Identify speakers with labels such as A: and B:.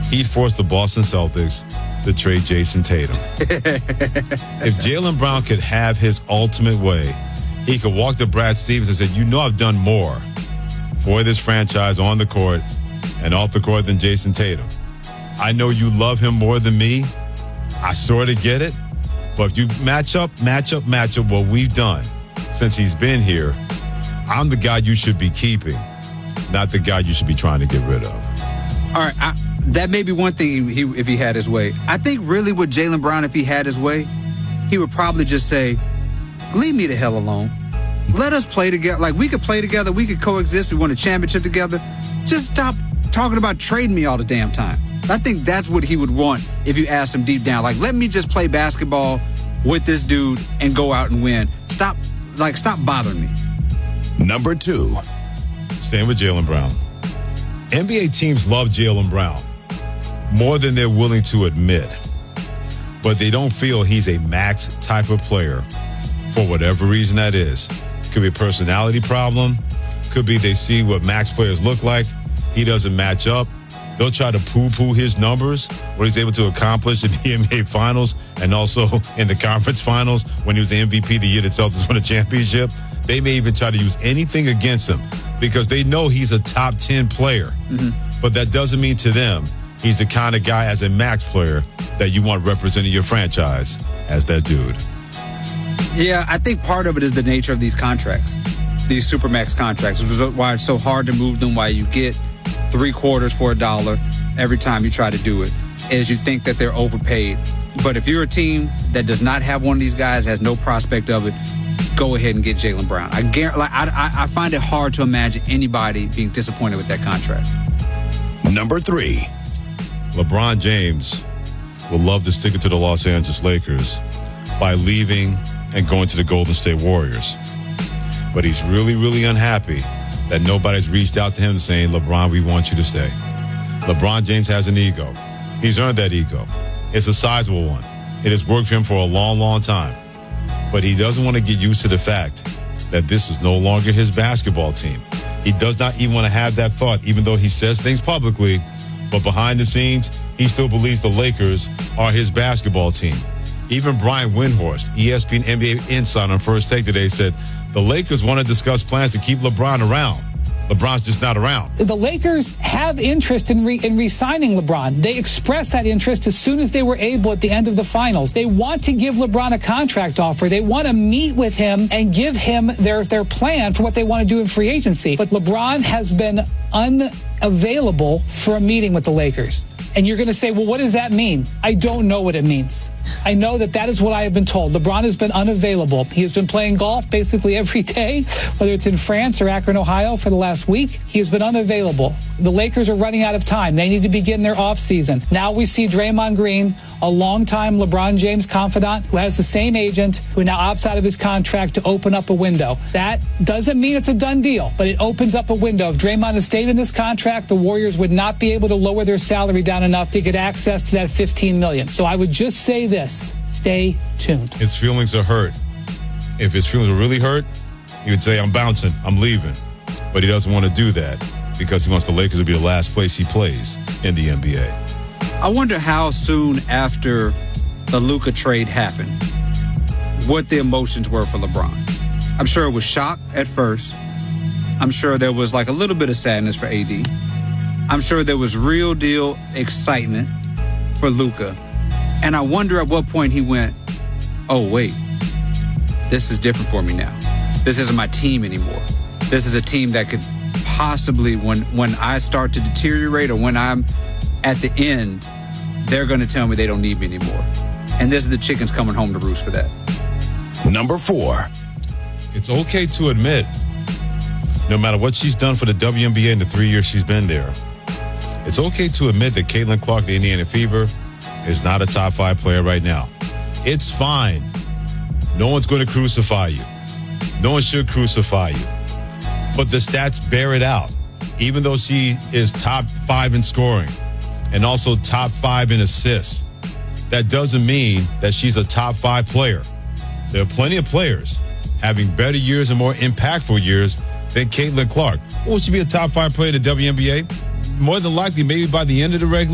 A: he'd force the Boston Celtics to trade Jason Tatum. If Jaylen Brown could have his ultimate way, he could walk to Brad Stevens and say, you know I've done more for this franchise on the court and off the court than Jason Tatum. I know you love him more than me. I sort of get it. But if you match up what we've done since he's been here, I'm the guy you should be keeping, not the guy you should be trying to get rid of.
B: All right, that may be one thing if he had his way. I think really with Jaylen Brown, if he had his way, he would probably just say, leave me the hell alone. Let us play together. Like, we could play together. We could coexist. We won a championship together. Just stop talking about trading me all the damn time. I think that's what he would want if you asked him deep down. Like, let me just play basketball with this dude and go out and win. Stop bothering me.
C: Number 2.
A: Staying with Jaylen Brown. NBA teams love Jaylen Brown more than they're willing to admit. But they don't feel he's a max type of player for whatever reason that is. Could be a personality problem. Could be they see what max players look like. He doesn't match up. They'll try to poo-poo his numbers, what he's able to accomplish in the NBA Finals and also in the conference finals when he was the MVP the year the Celtics won a championship. They may even try to use anything against him because they know he's a top 10 player. Mm-hmm. But that doesn't mean to them he's the kind of guy as a max player that you want representing your franchise as that dude.
B: Yeah, I think part of it is the nature of these contracts, these Supermax contracts, which is why it's so hard to move them, why you get 3/4 for $1 every time you try to do it, is you think that they're overpaid. But if you're a team that does not have one of these guys, has no prospect of it, go ahead and get Jaylen Brown. I find it hard to imagine anybody being disappointed with that contract.
C: Number 3.
A: LeBron James will love to stick it to the Los Angeles Lakers by leaving and going to the Golden State Warriors. But he's really, really unhappy that nobody's reached out to him saying, LeBron, we want you to stay. LeBron James has an ego. He's earned that ego. It's a sizable one. It has worked for him for a long, long time. But he doesn't want to get used to the fact that this is no longer his basketball team. He does not even want to have that thought, even though he says things publicly. But behind the scenes, he still believes the Lakers are his basketball team. Even Brian Windhorst, ESPN NBA insider on First Take today, said the Lakers want to discuss plans to keep LeBron around. LeBron's just not around.
D: The Lakers have interest in re-signing LeBron. They expressed that interest as soon as they were able at the end of the finals. They want to give LeBron a contract offer. They want to meet with him and give him their plan for what they want to do in free agency. But LeBron has been unavailable for a meeting with the Lakers. And you're going to say, well, what does that mean? I don't know what it means. I know that is what I have been told. LeBron has been unavailable. He has been playing golf basically every day, whether it's in France or Akron, Ohio for the last week. He has been unavailable. The Lakers are running out of time. They need to begin their offseason. Now we see Draymond Green, a longtime LeBron James confidant who has the same agent who now opts out of his contract to open up a window. That doesn't mean it's a done deal, but it opens up a window. If Draymond had stayed in this contract, the Warriors would not be able to lower their salary down enough to get access to that $15 million. So I would just say this, stay tuned.
A: His feelings are hurt. If his feelings are really hurt, he would say, I'm bouncing, I'm leaving. But he doesn't want to do that because he wants the Lakers to be the last place he plays in the NBA.
B: I wonder how soon after the Luka trade happened, what the emotions were for LeBron. I'm sure it was shock at first. I'm sure there was like a little bit of sadness for AD. I'm sure there was real deal excitement for Luka. And I wonder at what point he went, oh, wait, this is different for me now. This isn't my team anymore. This is a team that could possibly, when I start to deteriorate or when I'm at the end, they're going to tell me they don't need me anymore. And this is the chickens coming home to roost for that.
C: Number 4.
A: It's okay to admit, no matter what she's done for the WNBA in the 3 years she's been there, it's okay to admit that Caitlin Clark, the Indiana Fever, is not a top 5 player right now. It's fine. No one's going to crucify you. No one should crucify you. But the stats bear it out. Even though she is top 5 in scoring and also top 5 in assists, that doesn't mean that she's a top 5 player. There are plenty of players having better years and more impactful years than Caitlin Clark. Will she be a top 5 player in the WNBA? More than likely, maybe by the end of the regular